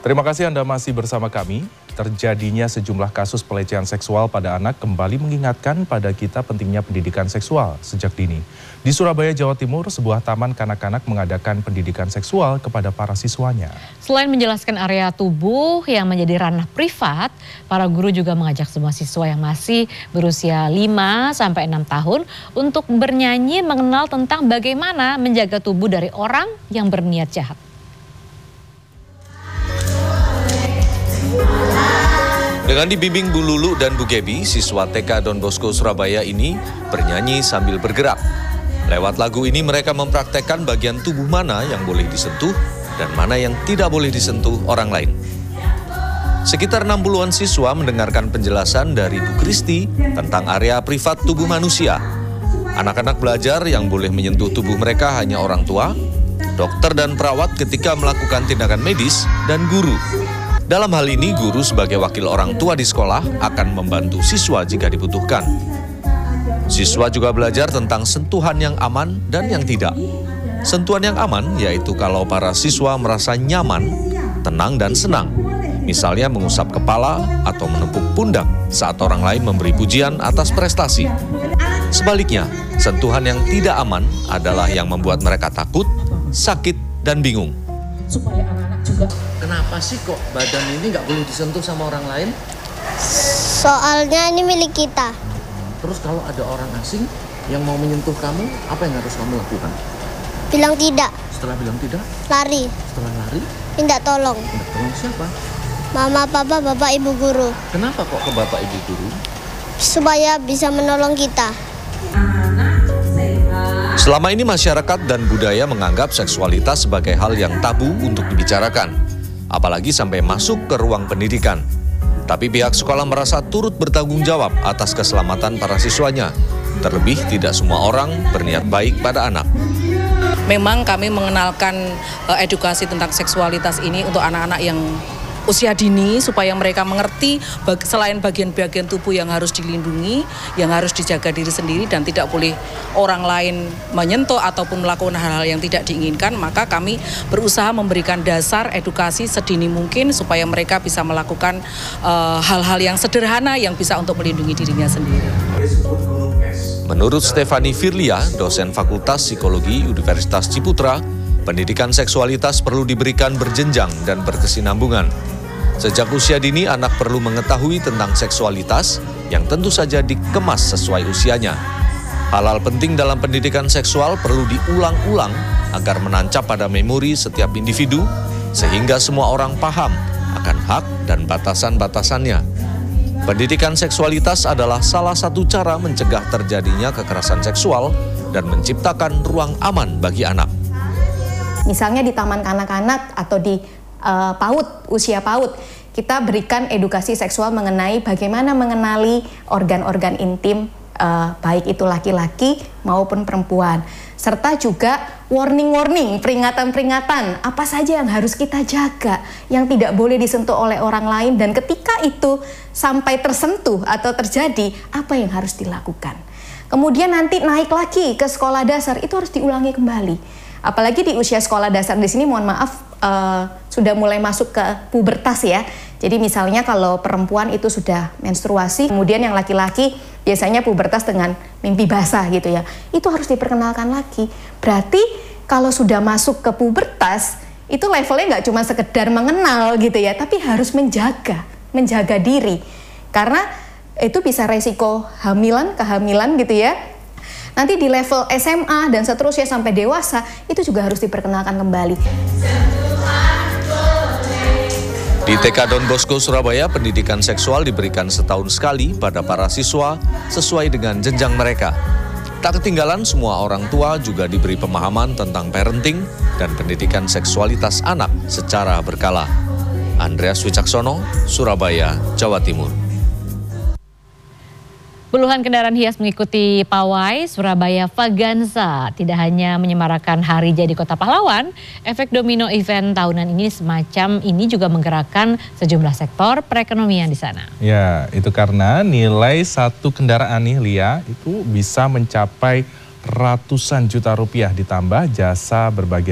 Terima kasih Anda masih bersama kami. Terjadinya sejumlah kasus pelecehan seksual pada anak kembali mengingatkan pada kita pentingnya pendidikan seksual sejak dini. Di Surabaya, Jawa Timur, sebuah taman kanak-kanak mengadakan pendidikan seksual kepada para siswanya. Selain menjelaskan area tubuh yang menjadi ranah privat, para guru juga mengajak semua siswa yang masih berusia 5-6 tahun untuk bernyanyi mengenal tentang bagaimana menjaga tubuh dari orang yang berniat jahat. Dengan dibimbing Bu Lulu dan Bu Gebi, siswa TK Don Bosco Surabaya ini bernyanyi sambil bergerak. Lewat lagu ini mereka mempraktekkan bagian tubuh mana yang boleh disentuh dan mana yang tidak boleh disentuh orang lain. Sekitar 60-an siswa mendengarkan penjelasan dari Bu Kristi tentang area privat tubuh manusia. Anak-anak belajar yang boleh menyentuh tubuh mereka hanya orang tua, dokter dan perawat ketika melakukan tindakan medis, dan guru. Dalam hal ini, guru sebagai wakil orang tua di sekolah akan membantu siswa jika dibutuhkan. Siswa juga belajar tentang sentuhan yang aman dan yang tidak. Sentuhan yang aman yaitu kalau para siswa merasa nyaman, tenang dan senang. Misalnya mengusap kepala atau menepuk pundak saat orang lain memberi pujian atas prestasi. Sebaliknya, sentuhan yang tidak aman adalah yang membuat mereka takut, sakit, dan bingung. Supaya anak-anak juga, kenapa sih kok badan ini nggak boleh disentuh sama orang lain? Soalnya ini milik kita. Terus kalau ada orang asing yang mau menyentuh kamu, apa yang harus kamu lakukan? Bilang tidak. Setelah bilang tidak? Lari. Setelah lari? Minta tolong. Minta tolong siapa? Mama, papa, bapak, ibu guru. Kenapa kok ke bapak ibu guru? Supaya bisa menolong kita. Selama ini masyarakat dan budaya menganggap seksualitas sebagai hal yang tabu untuk dibicarakan, apalagi sampai masuk ke ruang pendidikan. Tapi pihak sekolah merasa turut bertanggung jawab atas keselamatan para siswanya. Terlebih tidak semua orang berniat baik pada anak. Memang kami mengenalkan edukasi tentang seksualitas ini untuk anak-anak yang usia dini supaya mereka mengerti selain bagian-bagian tubuh yang harus dilindungi, yang harus dijaga diri sendiri dan tidak boleh orang lain menyentuh ataupun melakukan hal-hal yang tidak diinginkan, maka kami berusaha memberikan dasar edukasi sedini mungkin supaya mereka bisa melakukan hal-hal yang sederhana yang bisa untuk melindungi dirinya sendiri. Menurut Stefani Firlia, dosen Fakultas Psikologi Universitas Ciputra, pendidikan seksualitas perlu diberikan berjenjang dan berkesinambungan. Sejak usia dini, anak perlu mengetahui tentang seksualitas yang tentu saja dikemas sesuai usianya. Hal-hal penting dalam pendidikan seksual perlu diulang-ulang agar menancap pada memori setiap individu, sehingga semua orang paham akan hak dan batasan-batasannya. Pendidikan seksualitas adalah salah satu cara mencegah terjadinya kekerasan seksual dan menciptakan ruang aman bagi anak. Misalnya di taman kanak-kanak atau di PAUD, usia PAUD, kita berikan edukasi seksual mengenai bagaimana mengenali organ-organ intim, baik itu laki-laki maupun perempuan. Serta juga warning-warning, peringatan-peringatan, apa saja yang harus kita jaga, yang tidak boleh disentuh oleh orang lain, dan ketika itu sampai tersentuh atau terjadi, apa yang harus dilakukan. Kemudian nanti naik lagi ke sekolah dasar, itu harus diulangi kembali. Apalagi di usia sekolah dasar di sini, mohon maaf, sudah mulai masuk ke pubertas ya. Jadi misalnya kalau perempuan itu sudah menstruasi, kemudian yang laki-laki biasanya pubertas dengan mimpi basah gitu ya. Itu harus diperkenalkan lagi. Berarti kalau sudah masuk ke pubertas, itu levelnya nggak cuma sekedar mengenal gitu ya, tapi harus menjaga diri. Karena itu bisa resiko kehamilan gitu ya. Nanti di level SMA dan seterusnya sampai dewasa, itu juga harus diperkenalkan kembali. Di TK Don Bosco Surabaya, pendidikan seksual diberikan setahun sekali pada para siswa sesuai dengan jenjang mereka. Tak ketinggalan, semua orang tua juga diberi pemahaman tentang parenting dan pendidikan seksualitas anak secara berkala. Andreas Wicaksono, Surabaya, Jawa Timur. Puluhan kendaraan hias mengikuti pawai Surabaya Vaganza. Tidak hanya menyemarakan hari jadi Kota Pahlawan, efek domino event tahunan ini semacam ini juga menggerakkan sejumlah sektor perekonomian di sana. Ya, itu karena nilai satu kendaraan nih Lia itu bisa mencapai ratusan juta rupiah, ditambah jasa berbagai